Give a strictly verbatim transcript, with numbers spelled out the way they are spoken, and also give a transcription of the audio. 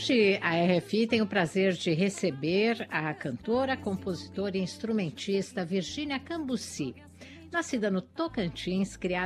Hoje a R F I tem o prazer de receber a cantora, compositora e instrumentista Virgínia Cambuci. Nascida no Tocantins, criada